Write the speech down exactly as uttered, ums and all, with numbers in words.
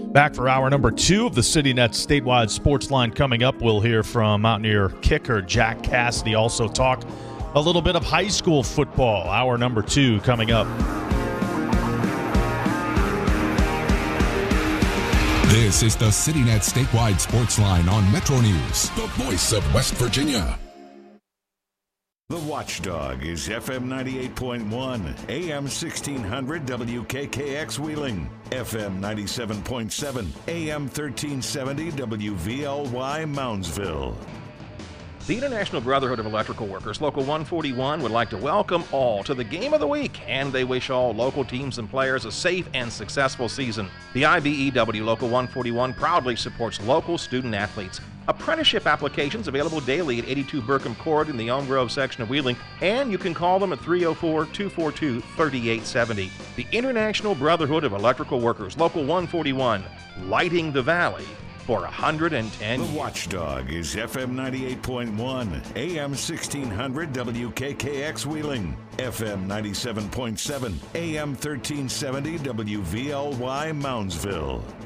Back for hour number two of the CityNet Statewide Sports Line coming up. We'll hear from Mountaineer kicker Jack Cassidy. Also talk a little bit of high school football. Hour number two coming up. This is the CityNet Statewide Sports Line on Metro News, the voice of West Virginia. The Watchdog is F M ninety-eight point one, A M sixteen hundred W K K X Wheeling, F M ninety-seven point seven, A M thirteen seventy W V L Y Moundsville. The International Brotherhood of Electrical Workers, Local one forty-one, would like to welcome all to the Game of the Week, and they wish all local teams and players a safe and successful season. The I B E W Local one forty-one proudly supports local student athletes. Apprenticeship applications available daily at eighty-two Burkham Court in the Elm Grove section of Wheeling, and you can call them at three oh four, two four two, three eight seven oh. The International Brotherhood of Electrical Workers, Local one forty-one, lighting the valley for one hundred ten years. The Watchdog is F M ninety-eight point one, A M sixteen hundred W K K X Wheeling, F M ninety-seven point seven, A M thirteen seventy W V L Y Moundsville.